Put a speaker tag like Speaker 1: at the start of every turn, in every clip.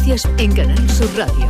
Speaker 1: noticias en Canal Sur Radio.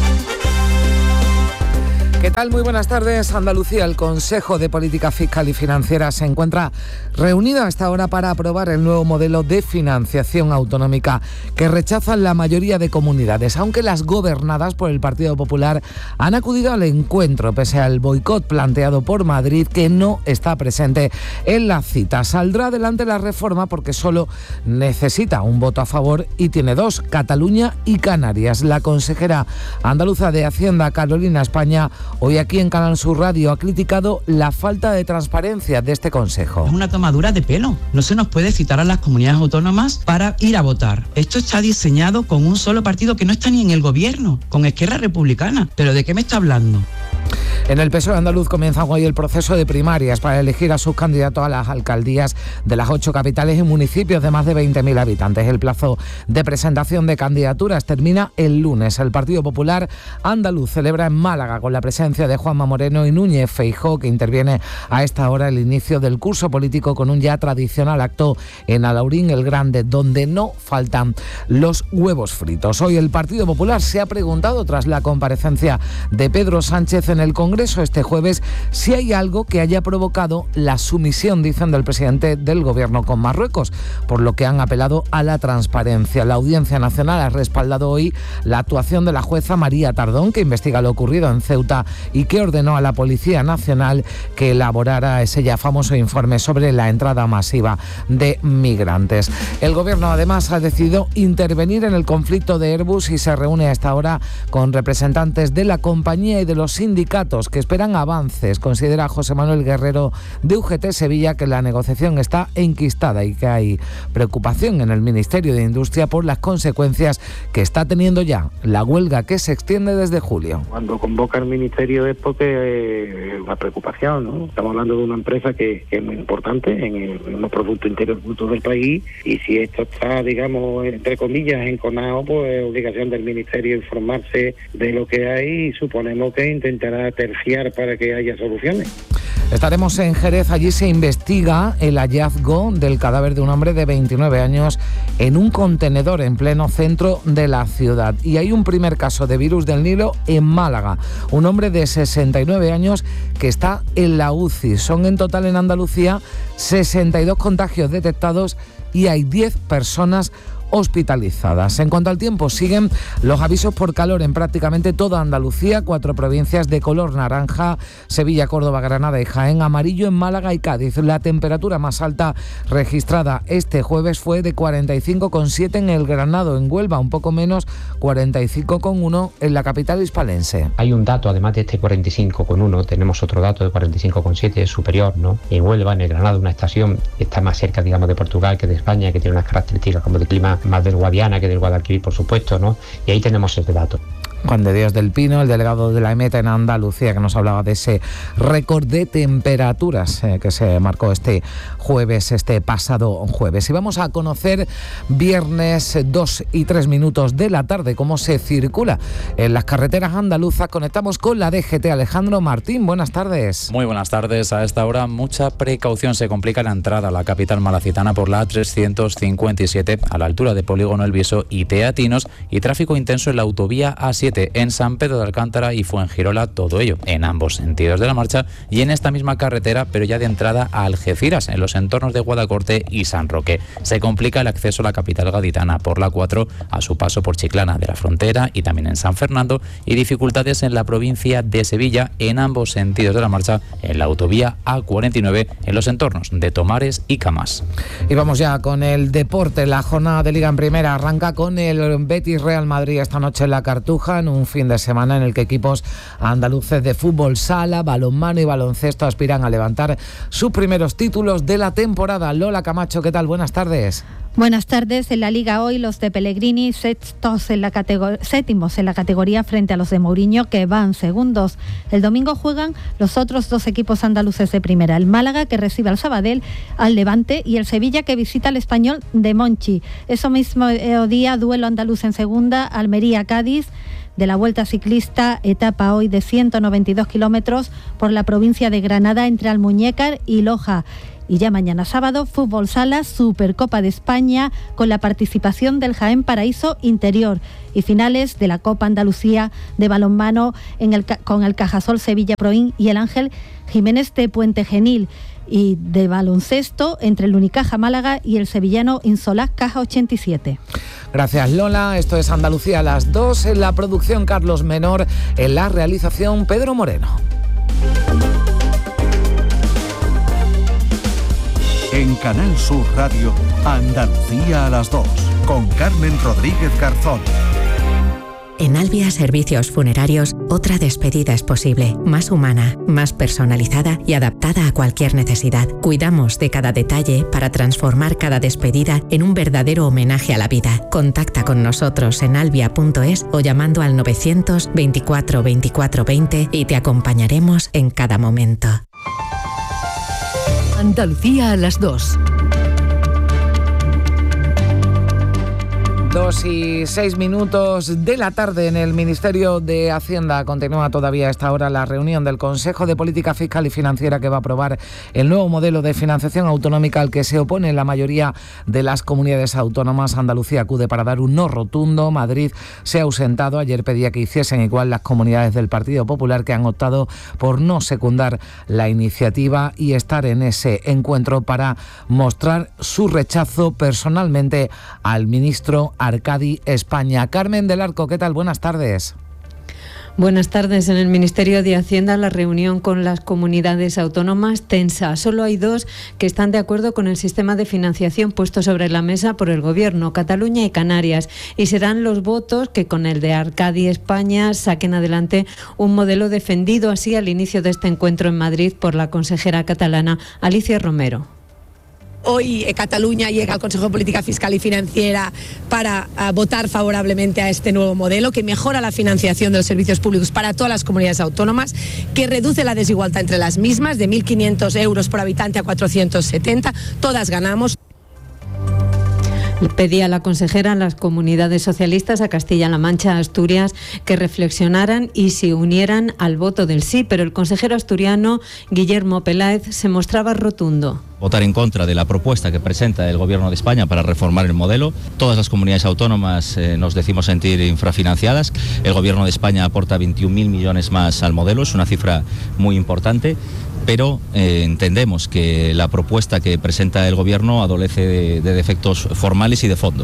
Speaker 2: ¿Qué tal? Muy buenas tardes. Andalucía, el Consejo de Política Fiscal y Financiera se encuentra reunido a esta hora para aprobar el nuevo modelo de financiación autonómica que rechazan la mayoría de comunidades, aunque las gobernadas por el Partido Popular han acudido al encuentro pese al boicot planteado por Madrid, que no está presente en la cita. Saldrá adelante la reforma porque solo necesita un voto a favor y tiene dos: Cataluña y Canarias. La consejera andaluza de Hacienda, Carolina España, hoy aquí en Canal Sur Radio ha criticado la falta de transparencia de este Consejo.
Speaker 3: Es una tomadura de pelo. No se nos puede citar a las comunidades autónomas para ir a votar. Esto está diseñado con un solo partido que no está ni en el gobierno, con Esquerra Republicana. ¿Pero de qué me está hablando?
Speaker 2: En el PSOE andaluz comienza hoy el proceso de primarias para elegir a sus candidatos a las alcaldías de las 8 capitales y municipios de más de 20.000 habitantes. El plazo de presentación de candidaturas termina el lunes. El Partido Popular andaluz celebra en Málaga, con la presencia de Juanma Moreno y Núñez Feijóo, que interviene a esta hora, el inicio del curso político con un ya tradicional acto en Alaurín el Grande, donde no faltan los huevos fritos. Hoy el Partido Popular se ha preguntado, tras la comparecencia de Pedro Sánchez en el Congreso este jueves, si hay algo que haya provocado la sumisión, dicen, del presidente del Gobierno con Marruecos, por lo que han apelado a la transparencia. La Audiencia Nacional ha respaldado hoy la actuación de la jueza María Tardón, que investiga lo ocurrido en Ceuta y que ordenó a la Policía Nacional que elaborara ese ya famoso informe sobre la entrada masiva de migrantes. El Gobierno además ha decidido intervenir en el conflicto de Airbus y se reúne a esta hora con representantes de la compañía y de los sindicatos que esperan avances. Considera José Manuel Guerrero de UGT Sevilla que la negociación está enquistada y que hay preocupación en el Ministerio de Industria por las consecuencias que está teniendo ya la huelga, que se extiende desde julio.
Speaker 4: Cuando convoca el Ministerio es porque es una preocupación, ¿no? Estamos hablando de una empresa que es muy importante en los productos interiores brutos del país, y si esto está, digamos, entre comillas, enconado, pues es obligación del Ministerio informarse de lo que hay, y suponemos que intentará terciar para que haya soluciones.
Speaker 2: Estaremos en Jerez. Allí se investiga el hallazgo del cadáver de un hombre de 29 años en un contenedor en pleno centro de la ciudad. Y hay un primer caso de virus del Nilo en Málaga. Un hombre de 69 años que está en la UCI. Son en total en Andalucía 62 contagios detectados y hay 10 personas hospitalizadas. En cuanto al tiempo, siguen los avisos por calor en prácticamente toda Andalucía. 4 provincias de color naranja: Sevilla, Córdoba, Granada y Jaén. Amarillo en Málaga y Cádiz. La temperatura más alta registrada este jueves fue de 45,7 en el Granado. En Huelva, un poco menos, 45,1 en la capital hispalense.
Speaker 5: Hay un dato, además de este 45,1, tenemos otro dato de 45,7 superior, ¿no? En Huelva, en el Granado, una estación que está más cerca, digamos, de Portugal que de España, que tiene unas características como de clima más del Guadiana que del Guadalquivir, por supuesto, ¿no? Y ahí tenemos ese dato.
Speaker 2: Juan de Dios del Pino, el delegado de la EMETA en Andalucía, que nos hablaba de ese récord de temperaturas que se marcó este pasado jueves. Y vamos a conocer viernes 2 y 3 minutos de la tarde cómo se circula en las carreteras andaluzas. Conectamos con la DGT. Alejandro Martín, buenas tardes.
Speaker 6: Muy buenas tardes. A esta hora mucha precaución. Se complica la entrada a la capital malacitana por la A357 a la altura de Polígono El Viso y Teatinos, y tráfico intenso en la autovía A7 en San Pedro de Alcántara y Fuengirola, todo ello en ambos sentidos de la marcha, y en esta misma carretera, pero ya de entrada a Algeciras, en los entornos de Guadacorte y San Roque. Se complica el acceso a la capital gaditana por la 4 a su paso por Chiclana de la Frontera y también en San Fernando, y dificultades en la provincia de Sevilla en ambos sentidos de la marcha en la autovía A49 en los entornos de Tomares y Camas.
Speaker 2: Y vamos ya con el deporte. La jornada de Liga en Primera arranca con el Betis Real Madrid esta noche en la Cartuja, en un fin de semana en el que equipos andaluces de fútbol sala, balonmano y baloncesto aspiran a levantar sus primeros títulos de la temporada. Lola Camacho, ¿qué tal? Buenas tardes.
Speaker 7: Buenas tardes. En la Liga hoy los de Pellegrini sétimos en la categoría frente a los de Mourinho, que van segundos. El domingo juegan los otros 2 equipos andaluces de primera: el Málaga, que recibe al Sabadell, al Levante, y el Sevilla, que visita al Español de Monchi. Eso mismo día, duelo andaluz en segunda: Almería-Cádiz. de la Vuelta Ciclista, etapa hoy de 192 kilómetros por la provincia de Granada entre Almuñécar y Loja. Y ya mañana sábado, fútbol sala, Supercopa de España, con la participación del Jaén Paraíso Interior. Y finales de la Copa Andalucía de balonmano con el Cajasol Sevilla Proin y el Ángel Jiménez de Puente Genil. Y de baloncesto entre el Unicaja Málaga y el sevillano Insolac Caja 87.
Speaker 2: Gracias, Lola. Esto es Andalucía a las 2. En la producción, Carlos Menor. En la realización, Pedro Moreno.
Speaker 1: En Canal Sur Radio, Andalucía a las 2, con Carmen Rodríguez Garzón.
Speaker 8: En Albia Servicios Funerarios, otra despedida es posible, más humana, más personalizada y adaptada a cualquier necesidad. Cuidamos de cada detalle para transformar cada despedida en un verdadero homenaje a la vida. Contacta con nosotros en albia.es o llamando al 924 24 20 y te acompañaremos en cada momento.
Speaker 9: Andalucía a las 2.
Speaker 2: 2:06 de la tarde en el Ministerio de Hacienda. Continúa todavía a esta hora la reunión del Consejo de Política Fiscal y Financiera que va a aprobar el nuevo modelo de financiación autonómica al que se opone la mayoría de las comunidades autónomas. Andalucía acude para dar un no rotundo. Madrid se ha ausentado. Ayer pedía que hiciesen igual las comunidades del Partido Popular, que han optado por no secundar la iniciativa y estar en ese encuentro para mostrar su rechazo personalmente al ministro Arcadi España. Carmen del Arco, ¿qué tal? Buenas tardes.
Speaker 10: Buenas tardes. En el Ministerio de Hacienda la reunión con las comunidades autónomas tensa. Solo hay dos que están de acuerdo con el sistema de financiación puesto sobre la mesa por el Gobierno, Cataluña y Canarias. Y serán los votos que con el de Arcadi España saquen adelante un modelo defendido así al inicio de este encuentro en Madrid por la consejera catalana Alicia Romero.
Speaker 11: Hoy Cataluña llega al Consejo de Política Fiscal y Financiera para votar favorablemente a este nuevo modelo que mejora la financiación de los servicios públicos para todas las comunidades autónomas, que reduce la desigualdad entre las mismas de 1.500 euros por habitante a 470. Todas ganamos.
Speaker 10: Pedía la consejera a las comunidades socialistas, a Castilla-La Mancha, a Asturias, que reflexionaran y se unieran al voto del sí, pero el consejero asturiano Guillermo Peláez se mostraba rotundo.
Speaker 12: Votar en contra de la propuesta que presenta el Gobierno de España para reformar el modelo. Todas las comunidades autónomas nos decimos sentir infrafinanciadas. El Gobierno de España aporta 21.000 millones más al modelo, es una cifra muy importante. Pero entendemos que la propuesta que presenta el Gobierno adolece de defectos formales y de fondo.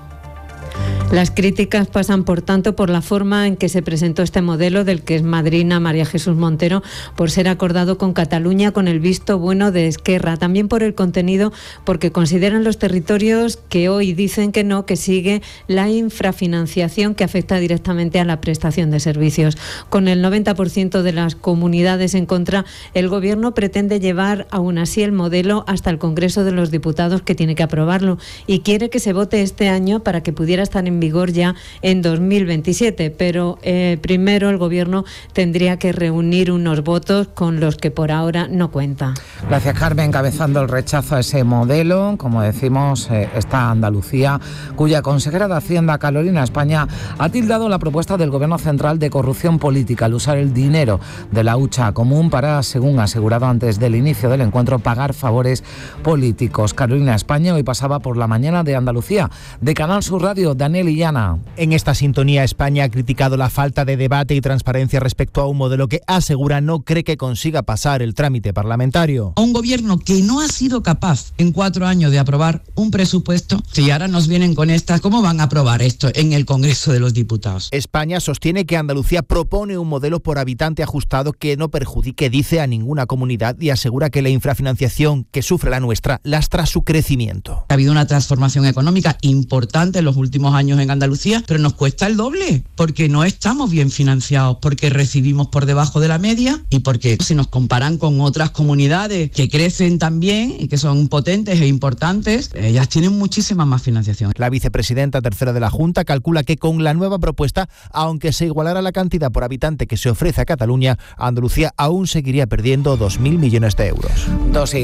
Speaker 10: Las críticas pasan, por tanto, por la forma en que se presentó este modelo, del que es madrina María Jesús Montero, por ser acordado con Cataluña con el visto bueno de Esquerra. También por el contenido, porque consideran los territorios que hoy dicen que no, que sigue la infrafinanciación que afecta directamente a la prestación de servicios. Con el 90% de las comunidades en contra, el Gobierno pretende llevar aún así el modelo hasta el Congreso de los Diputados, que tiene que aprobarlo, y quiere que se vote este año para que pudiera estar en vigor ya en 2027, pero primero el Gobierno tendría que reunir unos votos con los que por ahora no cuenta.
Speaker 2: Gracias, Carmen. Encabezando el rechazo a ese modelo, como decimos, está Andalucía, cuya consejera de Hacienda, Carolina España, ha tildado la propuesta del Gobierno central de corrupción política al usar el dinero de la hucha común para, según ha asegurado antes del inicio del encuentro, pagar favores políticos. Carolina España hoy pasaba por la mañana de Andalucía, de Canal Sur Radio. Daniel Illana.
Speaker 13: En esta sintonía, España ha criticado la falta de debate y transparencia respecto a un modelo que asegura no cree que consiga pasar el trámite parlamentario.
Speaker 3: Un gobierno que no ha sido capaz en 4 años de aprobar un presupuesto, si ahora nos vienen con estas, ¿cómo van a aprobar esto en el Congreso de los Diputados?
Speaker 13: España sostiene que Andalucía propone un modelo por habitante ajustado que no perjudique, dice, a ninguna comunidad, y asegura que la infrafinanciación que sufre la nuestra lastra su crecimiento.
Speaker 3: Ha habido una transformación económica importante en los últimos años en Andalucía, pero nos cuesta el doble, porque no estamos bien financiados, porque recibimos por debajo de la media y porque si nos comparan con otras comunidades que crecen también y que son potentes e importantes, ellas tienen muchísima más financiación.
Speaker 13: La vicepresidenta tercera de la Junta calcula que con la nueva propuesta, aunque se igualara la cantidad por habitante que se ofrece a Cataluña, Andalucía aún seguiría perdiendo 2.000 millones de euros.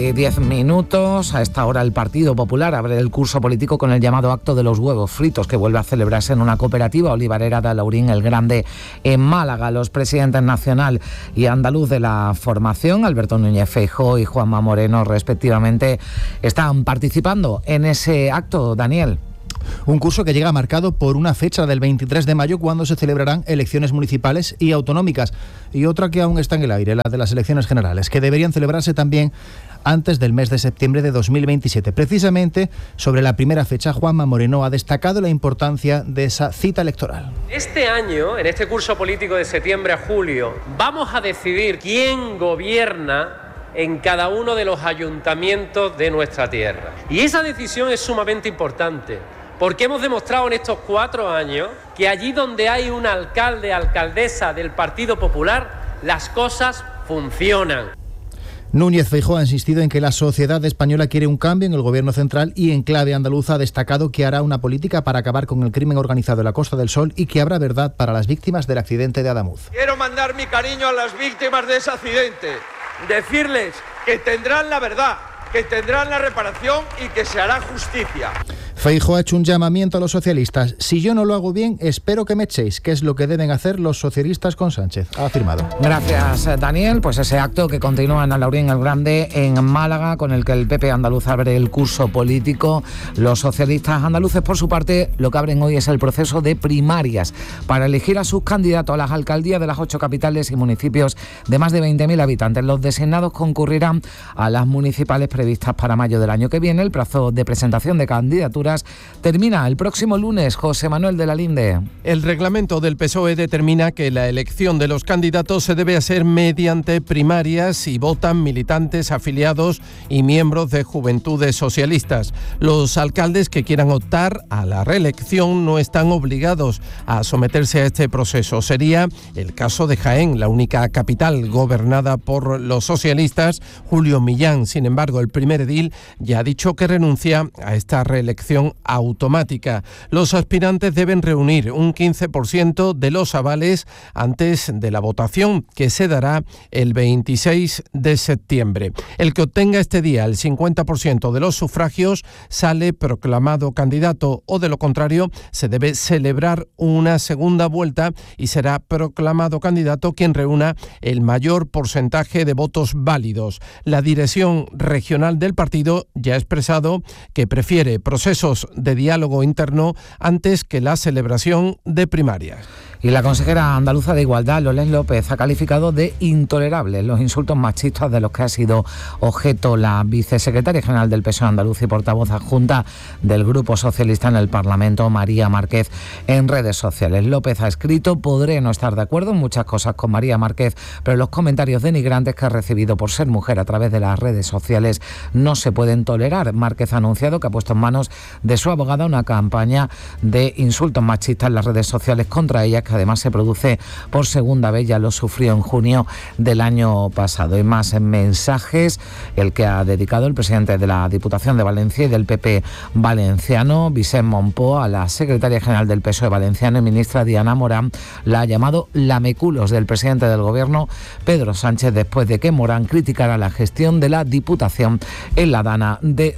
Speaker 2: 2:10. A esta hora el Partido Popular abre el curso político con el llamado acto de los huevos fritos, que vuelve a celebrarse en una cooperativa olivarera de Alaurín el Grande en Málaga. Los presidentes nacional y andaluz de la formación, Alberto Núñez Feijóo y Juanma Moreno, respectivamente, están participando en ese acto. Daniel.
Speaker 13: Un curso que llega marcado por una fecha del 23 de mayo cuando se celebrarán elecciones municipales y autonómicas, y otra que aún está en el aire, la de las elecciones generales, que deberían celebrarse también antes del mes de septiembre de 2027. Precisamente sobre la primera fecha, Juanma Moreno ha destacado la importancia de esa cita electoral.
Speaker 14: Este año, en este curso político de septiembre a julio, vamos a decidir quién gobierna en cada uno de los ayuntamientos de nuestra tierra. Y esa decisión es sumamente importante, porque hemos demostrado en estos 4 años que allí donde hay un alcalde, alcaldesa del Partido Popular, las cosas funcionan.
Speaker 13: Núñez Feijóo ha insistido en que la sociedad española quiere un cambio en el gobierno central y en clave andaluza ha destacado que hará una política para acabar con el crimen organizado en la Costa del Sol y que habrá verdad para las víctimas del accidente de Adamuz.
Speaker 15: Quiero mandar mi cariño a las víctimas de ese accidente, decirles que tendrán la verdad, que tendrán la reparación y que se hará justicia.
Speaker 13: Feijóo ha hecho un llamamiento a los socialistas. Si yo no lo hago bien, espero que me echéis, que es lo que deben hacer los socialistas con Sánchez, ha afirmado.
Speaker 2: Gracias, Daniel. Pues ese acto que continúa en Alaurín el Grande, en Málaga, con el que el PP andaluz abre el curso político. Los socialistas andaluces, por su parte, lo que abren hoy es el proceso de primarias para elegir a sus candidatos a las alcaldías de las 8 capitales y municipios de más de 20.000 habitantes. Los designados concurrirán a las municipales previstas para mayo del año que viene. El plazo de presentación de candidaturas termina el próximo lunes. José Manuel de la Linde.
Speaker 16: El reglamento del PSOE determina que la elección de los candidatos se debe hacer mediante primarias y votan militantes, afiliados y miembros de Juventudes Socialistas. Los alcaldes que quieran optar a la reelección no están obligados a someterse a este proceso. Sería el caso de Jaén, la única capital gobernada por los socialistas, Julio Millán. Sin embargo, el primer edil ya ha dicho que renuncia a esta reelección automática. Los aspirantes deben reunir un 15% de los avales antes de la votación, que se dará el 26 de septiembre. El que obtenga este día el 50% de los sufragios sale proclamado candidato, o de lo contrario se debe celebrar una segunda vuelta y será proclamado candidato quien reúna el mayor porcentaje de votos válidos. La dirección regional del partido ya ha expresado que prefiere procesos de diálogo interno antes que la celebración de primarias.
Speaker 2: Y la consejera andaluza de Igualdad, Loles López, ha calificado de intolerables los insultos machistas de los que ha sido objeto la vicesecretaria general del PSOE andaluz y portavoz adjunta del Grupo Socialista en el Parlamento, María Márquez, en redes sociales. López ha escrito: podré no estar de acuerdo en muchas cosas con María Márquez, pero los comentarios denigrantes que ha recibido por ser mujer a través de las redes sociales no se pueden tolerar. Márquez ha anunciado que ha puesto en manos de su abogada una campaña de insultos machistas en las redes sociales contra ella, que además se produce por segunda vez, ya lo sufrió en junio del año pasado. Y más mensajes, el que ha dedicado el presidente de la Diputación de Valencia y del PP valenciano, Vicent Monpó, a la secretaria general del PSOE valenciano y ministra Diana Morán. La ha llamado lameculos del presidente del gobierno, Pedro Sánchez, después de que Morán criticara la gestión de la Diputación en la Dana de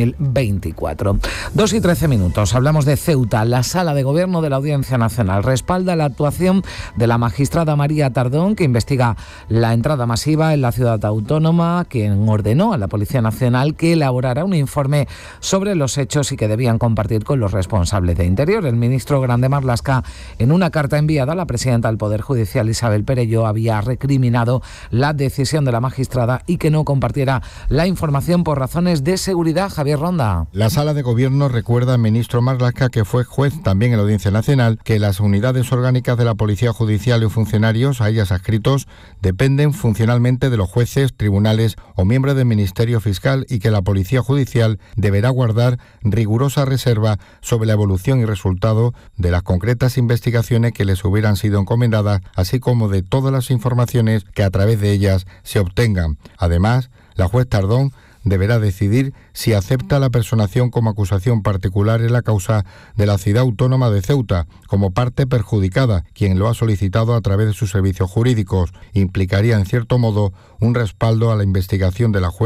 Speaker 2: 2024. 2:13. Hablamos de Ceuta. La Sala de Gobierno de la Audiencia Nacional respalda la actuación de la magistrada María Tardón, que investiga la entrada masiva en la ciudad autónoma, quien ordenó a la Policía Nacional que elaborara un informe sobre los hechos y que debían compartir con los responsables de Interior. El ministro Grande Marlaska, en una carta enviada a la presidenta del Poder Judicial, Isabel Perelló, había recriminado la decisión de la magistrada y que no compartiera la información por razones de seguridad. Javier Ronda.
Speaker 17: La Sala de Gobierno recuerda al ministro Marlaska, que fue juez también en la Audiencia Nacional, que las unidades orgánicas de la Policía Judicial y funcionarios a ellas adscritos dependen funcionalmente de los jueces, tribunales o miembros del Ministerio Fiscal, y que la Policía Judicial deberá guardar rigurosa reserva sobre la evolución y resultado de las concretas investigaciones que les hubieran sido encomendadas, así como de todas las informaciones que a través de ellas se obtengan. Además, la juez Tardón deberá decidir si acepta la personación como acusación particular en la causa de la ciudad autónoma de Ceuta como parte perjudicada, quien lo ha solicitado a través de sus servicios jurídicos. Implicaría en cierto modo un respaldo a la investigación de la juez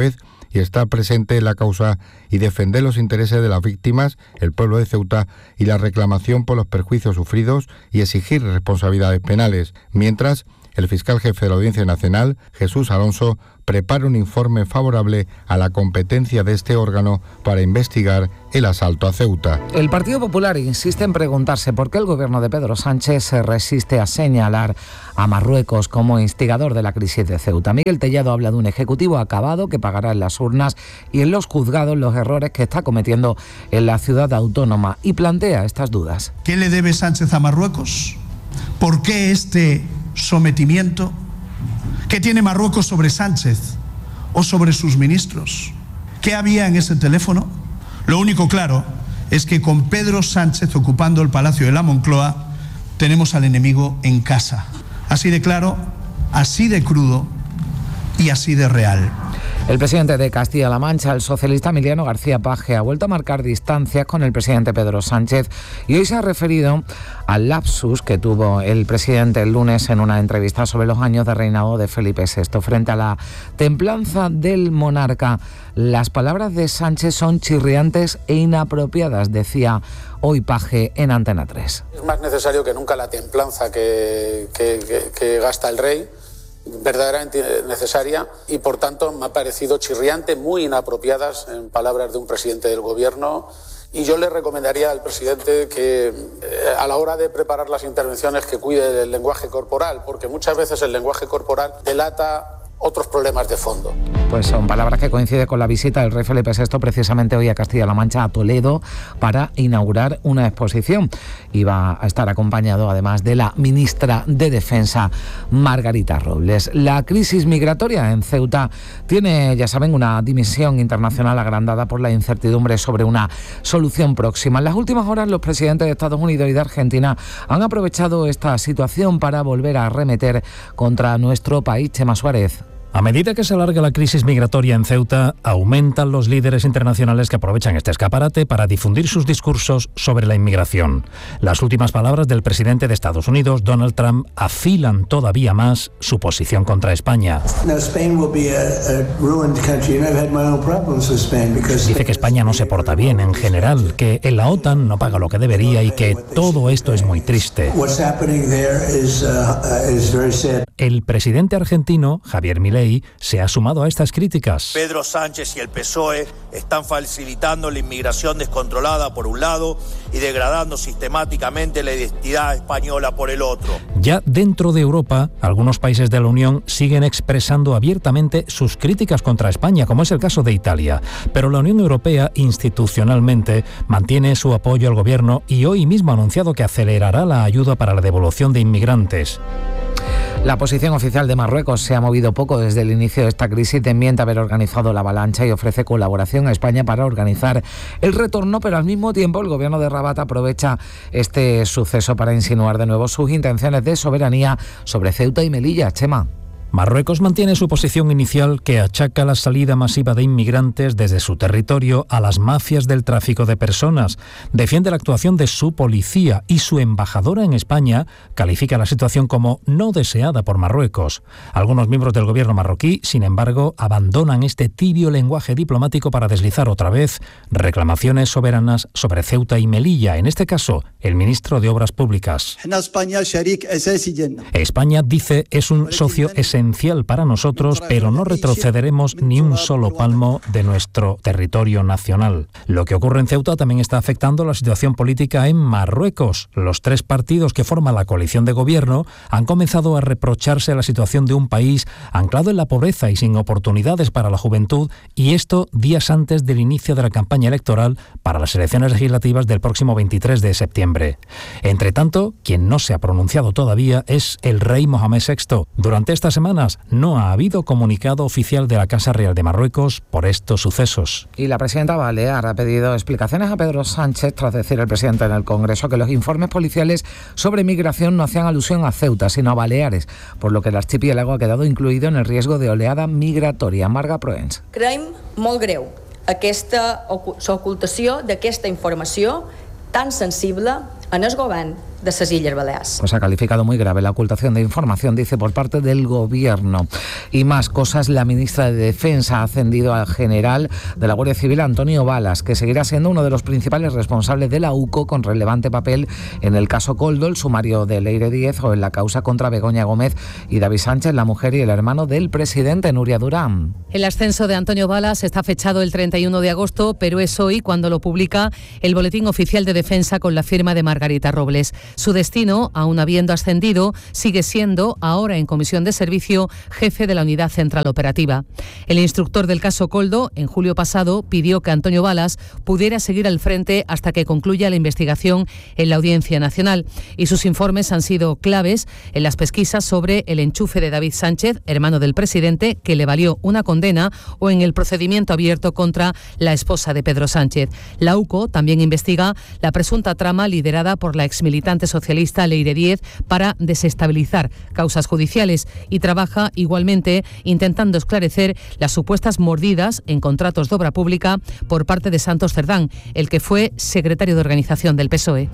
Speaker 17: y estar presente en la causa y defender los intereses de las víctimas, el pueblo de Ceuta, y la reclamación por los perjuicios sufridos y exigir responsabilidades penales. Mientras, el fiscal jefe de la Audiencia Nacional, Jesús Alonso, prepara un informe favorable a la competencia de este órgano para investigar el asalto a Ceuta.
Speaker 2: El Partido Popular insiste en preguntarse por qué el gobierno de Pedro Sánchez se resiste a señalar a Marruecos como instigador de la crisis de Ceuta. Miguel Tellado habla de un ejecutivo acabado que pagará en las urnas y en los juzgados los errores que está cometiendo en la ciudad autónoma y plantea estas dudas.
Speaker 18: ¿Qué le debe Sánchez a Marruecos? ¿Por qué este sometimiento? ¿Qué tiene Marruecos sobre Sánchez o sobre sus ministros? ¿Qué había en ese teléfono? Lo único claro es que con Pedro Sánchez ocupando el Palacio de la Moncloa tenemos al enemigo en casa. Así de claro, así de crudo y así de real.
Speaker 2: El presidente de Castilla-La Mancha, el socialista Emiliano García Paje, ha vuelto a marcar distancias con el presidente Pedro Sánchez y hoy se ha referido al lapsus que tuvo el presidente el lunes en una entrevista sobre los años de reinado de Felipe VI. Frente a la templanza del monarca, las palabras de Sánchez son chirriantes e inapropiadas, decía hoy Paje en Antena 3.
Speaker 19: Es más necesario que nunca la templanza que gasta el rey, verdaderamente necesaria, y por tanto me ha parecido chirriante, muy inapropiadas en palabras de un presidente del gobierno, y yo le recomendaría al presidente que a la hora de preparar las intervenciones que cuide del lenguaje corporal, porque muchas veces el lenguaje corporal delata otros problemas de fondo.
Speaker 2: Pues son palabras que coinciden con la visita del rey Felipe VI precisamente hoy a Castilla-La Mancha, a Toledo, para inaugurar una exposición. Y va a estar acompañado además de la ministra de Defensa, Margarita Robles. La crisis migratoria en Ceuta tiene, ya saben, una dimensión internacional agrandada por la incertidumbre sobre una solución próxima. En las últimas horas los presidentes de Estados Unidos y de Argentina han aprovechado esta situación para volver a arremeter contra nuestro país. Chema Suárez.
Speaker 20: A medida que se alarga la crisis migratoria en Ceuta, aumentan los líderes internacionales que aprovechan este escaparate para difundir sus discursos sobre la inmigración. Las últimas palabras del presidente de Estados Unidos, Donald Trump, afilan todavía más su posición contra España. Dice que España no se porta bien en general, que en la OTAN no paga lo que debería y que todo esto es muy triste. El presidente argentino, Javier Milei, se ha sumado a estas críticas.
Speaker 21: Pedro Sánchez y el PSOE están facilitando la inmigración descontrolada por un lado y degradando sistemáticamente la identidad española por el otro.
Speaker 20: Ya dentro de Europa, algunos países de la Unión siguen expresando abiertamente sus críticas contra España, como es el caso de Italia. Pero la Unión Europea institucionalmente mantiene su apoyo al gobierno y hoy mismo ha anunciado que acelerará la ayuda para la devolución de inmigrantes.
Speaker 2: La posición oficial de Marruecos se ha movido poco desde el inicio de esta crisis, desmiente haber organizado la avalancha y ofrece colaboración a España para organizar el retorno, pero al mismo tiempo el gobierno de Rabat aprovecha este suceso para insinuar de nuevo sus intenciones de soberanía sobre Ceuta y Melilla. Chema.
Speaker 20: Marruecos mantiene su posición inicial que achaca la salida masiva de inmigrantes desde su territorio a las mafias del tráfico de personas. Defiende la actuación de su policía y su embajadora en España califica la situación como no deseada por Marruecos. Algunos miembros del gobierno marroquí, sin embargo, abandonan este tibio lenguaje diplomático para deslizar otra vez reclamaciones soberanas sobre Ceuta y Melilla, en este caso, el ministro de Obras Públicas. España, dice, es un socio esencial para nosotros, pero no retrocederemos ni un solo palmo de nuestro territorio nacional. Lo que ocurre en Ceuta también está afectando la situación política en Marruecos. Los tres partidos que forman la coalición de gobierno han comenzado a reprocharse la situación de un país anclado en la pobreza y sin oportunidades para la juventud, y esto días antes del inicio de la campaña electoral para las elecciones legislativas del próximo 23 de septiembre. Entre tanto, quien no se ha pronunciado todavía es el rey Mohamed VI. Durante esta semana no ha habido comunicado oficial de la Casa Real de Marruecos por estos sucesos.
Speaker 2: Y la presidenta Balear ha pedido explicaciones a Pedro Sánchez tras decir el presidente en el Congreso que los informes policiales sobre migración no hacían alusión a Ceuta, sino a Baleares, por lo que el archipiélago ha quedado incluido en el riesgo de oleada migratoria. Marga Proens.
Speaker 22: Creiem molt greu aquesta ocultació d'aquesta informació tan sensible
Speaker 4: en el govern de les Illes Balears.
Speaker 2: Pues ha calificado muy grave la ocultación de información, dice, por parte del Gobierno. Y más cosas, la ministra de Defensa ha ascendido al general de la Guardia Civil, Antonio Balas, que seguirá siendo uno de los principales responsables de la UCO, con relevante papel en el caso Koldo, el sumario de Leire Díez, o en la causa contra Begoña Gómez y David Sánchez, la mujer y el hermano del presidente. Nuria Durán.
Speaker 22: El ascenso de Antonio Balas está fechado el 31 de agosto, pero es hoy cuando lo publica el Boletín Oficial de Defensa con la firma de Margarita Robles. Su destino, aún habiendo ascendido, sigue siendo, ahora en comisión de servicio, jefe de la Unidad Central Operativa. El instructor del caso Koldo, en julio pasado, pidió que Antonio Balas pudiera seguir al frente hasta que concluya la investigación en la Audiencia Nacional. Y sus informes han sido claves en las pesquisas sobre el enchufe de David Sánchez, hermano del presidente, que le valió una condena, o en el procedimiento abierto contra la esposa de Pedro Sánchez. La UCO también investiga la presunta trama liderada por la exmilitante socialista Leire Díez para desestabilizar causas judiciales, y trabaja igualmente intentando esclarecer las supuestas mordidas en contratos de obra pública por parte de Santos Cerdán, el que fue secretario de organización del PSOE.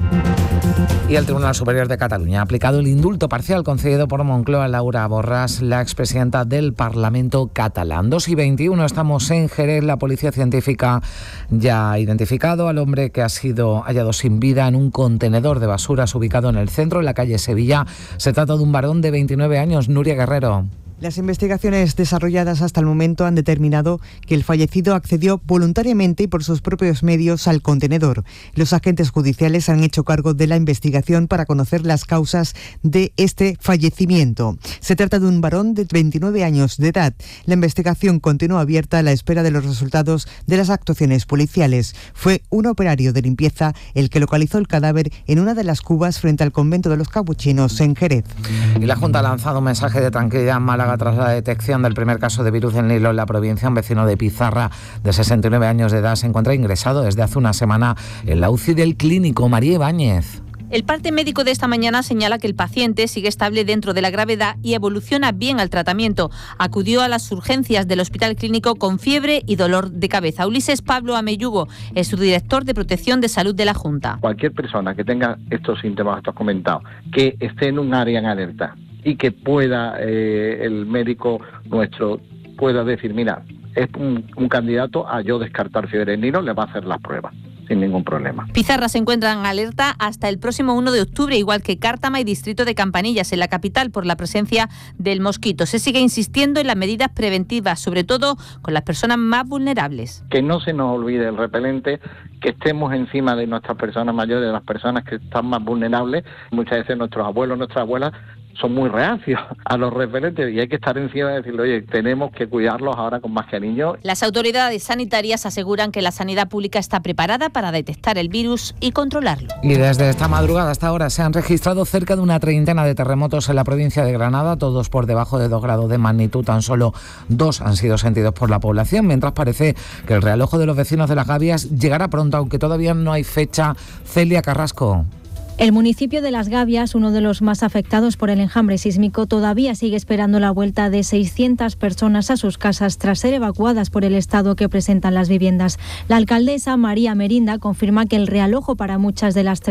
Speaker 2: Y el Tribunal Superior de Cataluña ha aplicado el indulto parcial concedido por Moncloa a Laura Borràs, la expresidenta del Parlamento catalán. 2:21, estamos en Jerez. La policía científica ya ha identificado al hombre que ha sido hallado sin vida en un contenedor de basuras ubicado en el centro, en la calle Sevilla. Se trata de un varón de 29 años, Nuria Guerrero.
Speaker 23: Las investigaciones desarrolladas hasta el momento han determinado que el fallecido accedió voluntariamente y por sus propios medios al contenedor. Los agentes judiciales han hecho cargo de la investigación para conocer las causas de este fallecimiento. Se trata de un varón de 29 años de edad. La investigación continúa abierta a la espera de los resultados de las actuaciones policiales. Fue un operario de limpieza el que localizó el cadáver en una de las cubas frente al convento de los capuchinos en Jerez.
Speaker 2: Y la Junta ha lanzado un mensaje de tranquilidad en Málaga tras la detección del primer caso de virus del Nilo en la provincia. Un vecino de Pizarra de 69 años de edad se encuentra ingresado desde hace una semana en la UCI del Clínico. María Ibáñez.
Speaker 24: El parte médico de esta mañana señala que el paciente sigue estable dentro de la gravedad y evoluciona bien al tratamiento. Acudió a las urgencias del Hospital Clínico con fiebre y dolor de cabeza. Ulises Pablo Ameyugo es su director de Protección de Salud de la Junta.
Speaker 25: Cualquier persona que tenga estos síntomas que has comentado, que esté en un área en alerta y que pueda, el médico nuestro pueda decir, mira, es un candidato a yo descartar fiebre del Nilo, le va a hacer las pruebas sin ningún problema.
Speaker 24: Pizarra se encuentra en alerta hasta el próximo 1 de octubre, igual que Cártama y Distrito de Campanillas, en la capital, por la presencia del mosquito. Se sigue insistiendo en las medidas preventivas, sobre todo con las personas más vulnerables.
Speaker 25: Que no se nos olvide el repelente, que estemos encima de nuestras personas mayores, de las personas que están más vulnerables. Muchas veces nuestros abuelos, nuestras abuelas son muy reacios a los repelentes y hay que estar encima de decirle, oye, tenemos que cuidarlos ahora con más cariño.
Speaker 24: Las autoridades sanitarias aseguran que la sanidad pública está preparada para detectar el virus y controlarlo.
Speaker 2: Y desde esta madrugada hasta ahora se han registrado cerca de una treintena de terremotos en la provincia de Granada, todos por debajo de 2 grados de magnitud. Tan solo 2 han sido sentidos por la población, mientras parece que el realojo de los vecinos de Las Gavias llegará pronto, aunque todavía no hay fecha. Celia Carrasco.
Speaker 26: El municipio de Las Gavias, uno de los más afectados por el enjambre sísmico, todavía sigue esperando la vuelta de 600 personas a sus casas tras ser evacuadas por el estado que presentan las viviendas. La alcaldesa María Merinda confirma que el realojo para muchas de las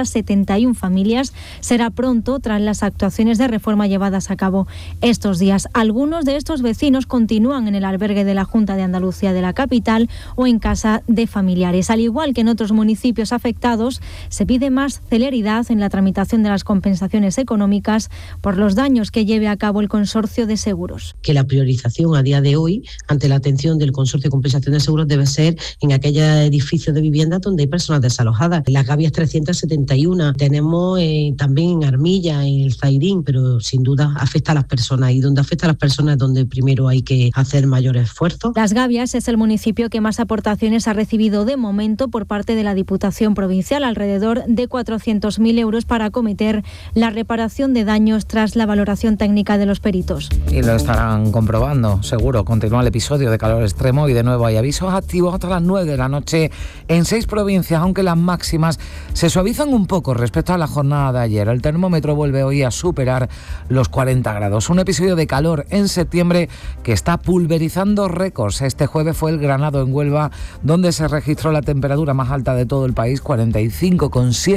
Speaker 26: 371 familias será pronto tras las actuaciones de reforma llevadas a cabo estos días. Algunos de estos vecinos continúan en el albergue de la Junta de Andalucía de la capital o en casa de familiares. Al igual que en otros municipios afectados, se pide más celeridad en la tramitación de las compensaciones económicas por los daños que lleve a cabo el Consorcio de Seguros.
Speaker 27: Que la priorización a día de hoy ante la atención del Consorcio de Compensación de Seguros debe ser en aquellos edificios de vivienda donde hay personas desalojadas. En Las Gavias 371, tenemos también en Armilla, en el Zairín, pero sin duda afecta a las personas, y donde afecta a las personas es donde primero hay que hacer mayores esfuerzos.
Speaker 26: Las Gavias es el municipio que más aportaciones ha recibido de momento por parte de la Diputación Provincial, alrededor de 400.000 euros para acometer la reparación de daños tras la valoración técnica de los peritos.
Speaker 2: Y lo estarán comprobando, seguro. Continúa el episodio de calor extremo y de nuevo hay avisos activos hasta las 9 de la noche en 6 provincias, aunque las máximas se suavizan un poco respecto a la jornada de ayer. El termómetro vuelve hoy a superar los 40 grados. Un episodio de calor en septiembre que está pulverizando récords. Este jueves fue el Granado, en Huelva, donde se registró la temperatura más alta de todo el país, 45,7 grados,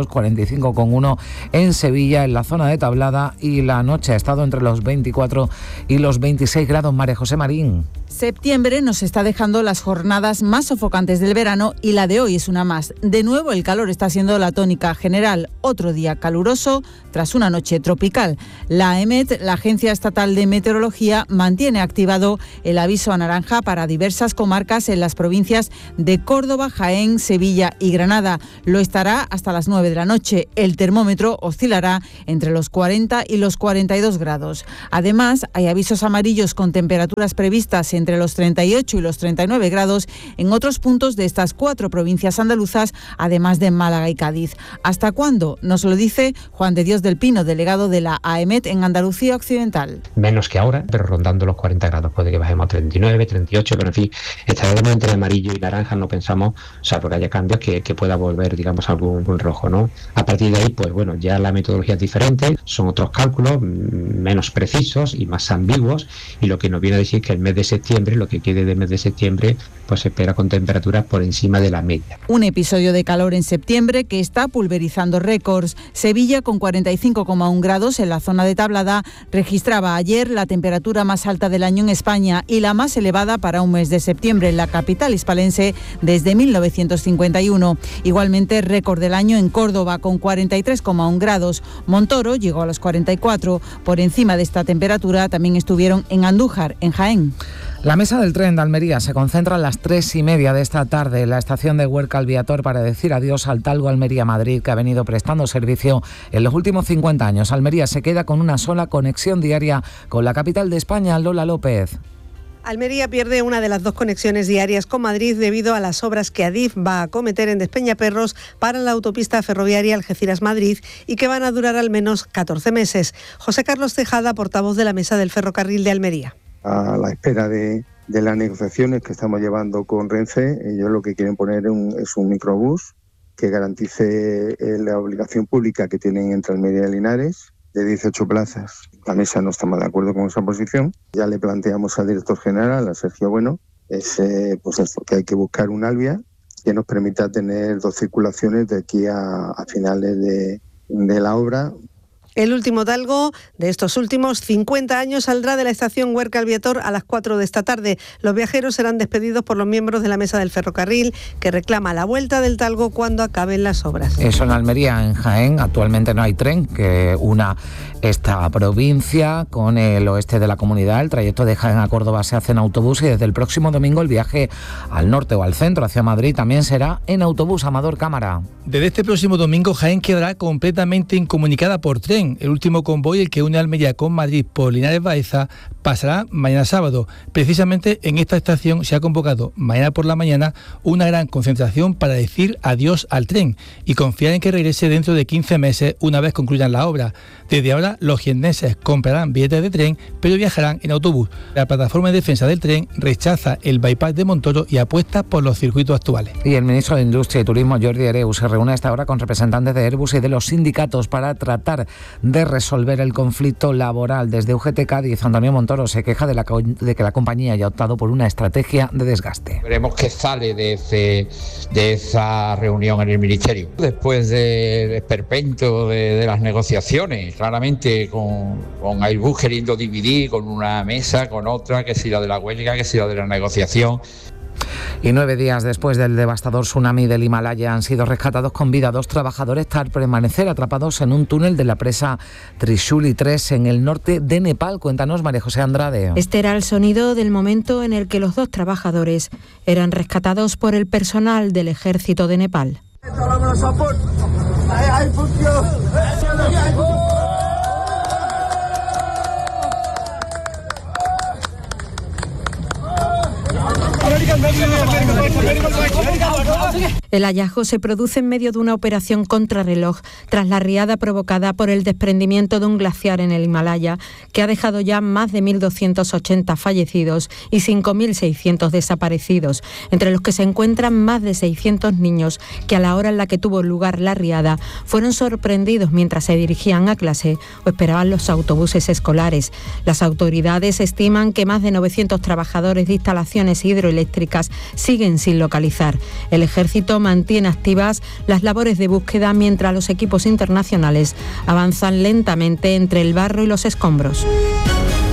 Speaker 2: 45,1 en Sevilla, en la zona de Tablada, y la noche ha estado entre los 24 y los 26 grados. María José Marín.
Speaker 1: Septiembre nos está dejando las jornadas más sofocantes del verano y la de hoy es una más. De nuevo el calor está siendo la tónica general. Otro día caluroso tras una noche tropical. La EMET, la Agencia Estatal de Meteorología, mantiene activado el aviso a naranja para diversas comarcas en las provincias de Córdoba, Jaén, Sevilla y Granada. Lo estará hasta las 9 de la noche. El termómetro oscilará entre los 40 y los 42 grados. Además, hay avisos amarillos con temperaturas previstas entre los 38 y los 39 grados en otros puntos de estas 4 provincias andaluzas, además de Málaga y Cádiz. ¿Hasta cuándo? Nos lo dice Juan de Dios del Pino, delegado de la AEMET en Andalucía Occidental.
Speaker 5: Menos que ahora, pero rondando los 40 grados. Puede que bajemos a 39, 38, pero en fin, estaremos entre amarillo y naranja, no pensamos, salvo que haya cambios, que pueda volver, digamos, algún rojo, ¿no? A partir de ahí, pues bueno, ya la metodología es diferente, son otros cálculos menos precisos y más ambiguos, y lo que nos viene a decir que el mes de septiembre, lo que quede del mes de septiembre, pues se espera con temperaturas por encima de la media.
Speaker 1: Un episodio de calor en septiembre que está pulverizando récords. Sevilla, con 45,1 grados en la zona de Tablada, registraba ayer la temperatura más alta del año en España y la más elevada para un mes de septiembre en la capital hispalense desde 1951. Igualmente, récord del año en Córdoba, con 43,1 grados. Montoro llegó a los 44. Por encima de esta temperatura también estuvieron en Andújar, en Jaén.
Speaker 2: La mesa del tren de Almería se concentra a las 3:30 de esta tarde en la estación de Huerca Alviator para decir adiós al Talgo Almería-Madrid, que ha venido prestando servicio en los últimos 50 años. Almería se queda con una sola conexión diaria con la capital de España. Lola López.
Speaker 6: Almería pierde una de las 2 conexiones diarias con Madrid debido a las obras que Adif va a acometer en Despeñaperros para la autopista ferroviaria Algeciras-Madrid y que van a durar al menos 14 meses. José Carlos Tejada, portavoz de la Mesa del Ferrocarril de Almería.
Speaker 7: A la espera de las negociaciones que estamos llevando con Renfe, ellos lo que quieren poner es un microbús que garantice la obligación pública que tienen entre Almería y Linares de 18 plazas. La mesa no estamos de acuerdo con esa posición. Ya le planteamos al director general, a Sergio Bueno, que hay que buscar un Alvia que nos permita tener 2 circulaciones de aquí a finales de la obra.
Speaker 6: El último Talgo de estos últimos 50 años saldrá de la estación Huerca Alviator a las 4 de esta tarde. Los viajeros serán despedidos por los miembros de la Mesa del Ferrocarril, que reclama la vuelta del Talgo cuando acaben las obras.
Speaker 2: Eso en Almería. En Jaén actualmente no hay tren que una esta provincia con el oeste de la comunidad. El trayecto de Jaén a Córdoba se hace en autobús y desde el próximo domingo el viaje al norte o al centro hacia Madrid también será en autobús. Amador Cámara.
Speaker 8: Desde este próximo domingo Jaén quedará completamente incomunicada por tren. El último convoy, el que une Almería con Madrid por Linares Baeza, pasará mañana sábado. Precisamente en esta estación se ha convocado mañana por la mañana una gran concentración para decir adiós al tren y confiar en que regrese dentro de 15 meses una vez concluyan la obra. Desde ahora los jienenses comprarán billetes de tren, pero viajarán en autobús. La plataforma de defensa del tren rechaza el bypass de Montoro y apuesta por los circuitos actuales.
Speaker 2: Y el ministro de Industria y Turismo, Jordi Hereu, se reúne a esta hora con representantes de Airbus y de los sindicatos para tratar de resolver el conflicto laboral. Desde UGT Cádiz, Antonio Montoro se queja de que la compañía haya optado por una estrategia de desgaste.
Speaker 9: Veremos qué sale de esa reunión en el Ministerio. Después del esperpento de las negociaciones, claramente con Airbus queriendo dividir con una mesa, con otra, que si la de la huelga, que si la de la negociación.
Speaker 2: Y 9 días después del devastador tsunami del Himalaya han sido rescatados con vida 2 trabajadores tras permanecer atrapados en un túnel de la presa Trishuli 3 en el norte de Nepal. Cuéntanos, María José Andrade.
Speaker 11: Este era el sonido del momento en el que los 2 trabajadores eran rescatados por el personal del ejército de Nepal. El hallazgo se produce en medio de una operación contrarreloj tras la riada provocada por el desprendimiento de un glaciar en el Himalaya, que ha dejado ya más de 1.280 fallecidos y 5.600 desaparecidos, entre los que se encuentran más de 600 niños que a la hora en la que tuvo lugar la riada fueron sorprendidos mientras se dirigían a clase o esperaban los autobuses escolares. Las autoridades estiman que más de 900 trabajadores de instalaciones hidroeléctricas siguen sin localizar. El ejército mantiene activas las labores de búsqueda mientras los equipos internacionales avanzan lentamente entre el barro y los escombros.